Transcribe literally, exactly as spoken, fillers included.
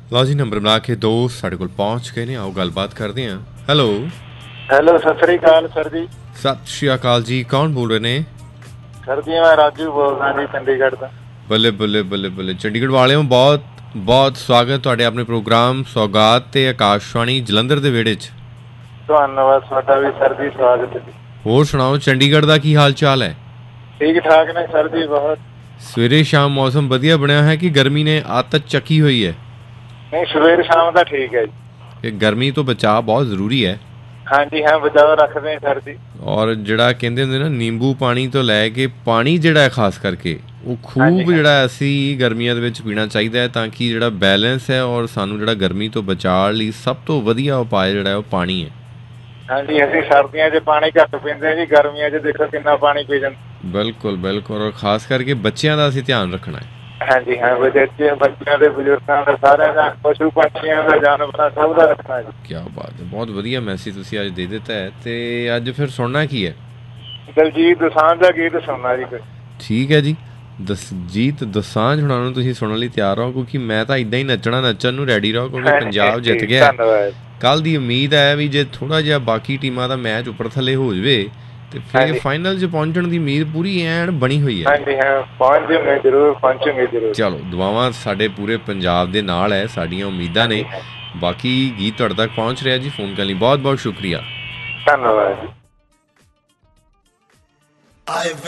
ਲਓ ਜੀ, ਨੰਬਰ ਬਣਾ ਕੇ ਦੋ ਸਾਡੇ ਕੋਲ ਪਹੁੰਚ ਗਏ ਨੇ। ਆਓ ਗੱਲਬਾਤ ਕਰਦੇ ਹਾਂ। ਹੈਲੋ ਹੈਲੋ, ਸਤਿ ਸ੍ਰੀ ਅਕਾਲ ਸਰ ਜੀ। ਸਤਿ ਸ਼੍ਰੀ ਅਕਾਲ ਜੀ, ਕੌਣ ਬੋਲ ਰਹੇ ਨੇ? ਸਰ ਜੀ ਮੈਂ ਰਾਜੂ ਬੋਲਦਾ ਜੀ, ਚੰਡੀਗੜ੍ਹ ਤੋਂ। ਬੱਲੇ ਬੱਲੇ ਬੱਲੇ ਬੱਲੇ, ਚੰਡੀਗੜ੍ਹ ਵਾਲਿਓ ਬਹੁਤ ਬਹੁਤ ਸਵਾਗਤ ਤੁਹਾਡੇ ਆਪਣੇ ਪ੍ਰੋਗਰਾਮ ਸੌਗਾਤ ਤੇ ਆਕਾਸ਼ਵਾਣੀ ਜਲੰਧਰ ਦੇ ਵਿਹੜੇ 'ਚ। ਧੰਨਵਾਦ ਤੁਹਾਡਾ ਵੀ ਸਰ ਜੀ, ਸਵਾਗਤ ਜੀ। ਹੋਰ ਸੁਣਾਓ, ਚੰਡੀਗੜ੍ਹ ਦਾ ਕੀ ਹਾਲ ਚਾਲ ਹੈ? ਠੀਕ ਠਾਕ ਨੇ ਸਰ ਜੀ, ਬਹੁਤ। ਸਵੇਰੇ ਸ਼ਾਮ ਮੌਸਮ ਵਧੀਆ ਬਣਿਆ ਹੈ ਕਿ ਗਰਮੀ ਨੇ ਆਦਤ ਚੱਕੀ ਹੋਈ ਹੈ? ਨਹੀਂ, ਸਵੇਰ ਸ਼ਾਮ ਦਾ ਠੀਕ ਹੈ ਜੀ। ਕਿ ਗਰਮੀ ਤੋਂ ਬਚਾਅ ਬਹੁਤ ਜ਼ਰੂਰੀ ਹੈ। ਹਾਂਜੀ ਹਾਂ, ਬਚਾਓ ਰੱਖਦੇ ਹਾਂ ਸਰ ਜੀ। ਔਰ ਜਿਹੜਾ ਕਹਿੰਦੇ ਹੁੰਦੇ ਨਾ, ਨਿੰਬੂ ਪਾਣੀ ਤੋਂ ਲੈ ਕੇ ਪਾਣੀ ਜਿਹੜਾ ਹੈ ਖਾਸ ਕਰਕੇ ਉਹ ਖੂਬ ਜਿਹੜਾ ਅਸੀਂ ਗਰਮੀਆਂ ਦੇ ਵਿੱਚ ਪੀਣਾ ਚਾਹੀਦਾ ਹੈ, ਤਾਂ ਕਿ ਜਿਹੜਾ ਬੈਲੈਂਸ ਹੈ ਔਰ ਸਾਨੂੰ ਜਿਹੜਾ ਗਰਮੀ ਤੋਂ ਬਚਾਉਣ ਲਈ ਸਭ ਤੋਂ ਵਧੀਆ ਉਪਾਅ ਜਿਹੜਾ ਉਹ ਪਾਣੀ ਹੈ। ਹਾਂਜੀ, ਅਸੀਂ ਸਰਦੀਆਂ 'ਚ ਪਾਣੀ ਘੱਟ ਪੀਂਦੇ ਹਾਂ ਜੀ, ਗਰਮੀਆਂ 'ਚ ਦੇਖੋ ਕਿੰਨਾ ਪਾਣੀ ਪੀ ਜਾਂਦੇ। ਬਿਲਕੁਲ ਬਿਲਕੁਲ, ਔਰ ਖਾਸ ਕਰਕੇ ਬੱਚਿਆਂ ਦਾ ਅਸੀਂ ਧਿਆਨ ਰੱਖਣਾ ਹੈ। ਹਾਂਜੀ ਹਾਂ, ਬੱਚੇ ਬੱਚਿਆਂ ਦੇ, ਬਜ਼ੁਰਗਾਂ ਦਾ, ਸਾਰਿਆਂ ਦਾ, ਪਸ਼ੂ ਪੰਛੀਆਂ ਦਾ, ਜਾਨਵਰਾਂ ਸਭ ਦਾ ਰੱਖਣਾ ਜੀ। ਕੀ ਬਾਤ ਹੈ, ਬਹੁਤ ਵਧੀਆ ਮੈਸੇਜ ਤੁਸੀਂ ਅੱਜ ਦੇ ਦਿੱਤਾ ਹੈ। ਤੇ ਅੱਜ ਫਿਰ ਸੁਣਨਾ ਕੀ ਹੈ? ਦਲਜੀਤ ਦੋਸਾਂਝ ਦਾ ਗੀਤ ਸੁਣਨਾ ਜੀ ਕੋਈ। ਠੀਕ ਹੈ ਜੀ, ਦਲਜੀਤ ਦੋਸਾਂਝ ਹੁਣਾਂ ਨੂੰ ਤੁਸੀਂ ਸੁਣਨ ਲਈ ਤਿਆਰ ਰਹੋ, ਕਿਉਂਕਿ ਮੈਂ ਤਾਂ ਇੱਦਾਂ ਹੀ ਨੱਚਣਾ, ਨੱਚਣ ਨੂੰ ਰੈਡੀ ਰਹੋ, ਕਿਉਂਕਿ ਪੰਜਾਬ ਜਿੱਤ ਗਿਆ। ਧੰਨਵਾਦ। ਕੱਲ੍ਹ ਦੀ ਉਮੀਦ ਹੈ ਵੀ ਜੇ ਥੋੜ੍ਹਾ ਜਿਹਾ ਬਾਕੀ ਟੀਮਾਂ ਦਾ ਮੈਚ ਉੱਪਰ ਥੱਲੇ ਹੋ ਜਾਵੇ ਤੇ ਫਿਰ ਫਾਈਨਲ 'ਚ ਪਹੁੰਚਣ ਦੀ ਉਮੀਦ ਪੂਰੀ ਐਨ ਬਣੀ ਹੋਈ ਹੈ। ਹਾਂਜੀ ਹਾਂ, ਪਹੁੰਚਾਂਗੇ ਜ਼ਰੂਰ, ਪਹੁੰਚਾਂਗੇ ਜ਼ਰੂਰ। ਚਲੋ, ਦੁਆਵਾਂ ਸਾਡੇ ਪੂਰੇ ਪੰਜਾਬ ਦੇ ਨਾਲ ਹੈ, ਸਾਡੀਆਂ ਉਮੀਦਾਂ ਨੇ। ਬਾਕੀ ਗੀਤ ਤੁਹਾਡੇ ਤੱਕ ਪਹੁੰਚ ਰਿਹਾ ਜੀ। ਫੋਨ ਕਰਨ ਲਈ ਬਹੁਤ ਬਹੁਤ ਸ਼ੁਕਰੀਆ। ਧੰਨਵਾਦ ਜੀ।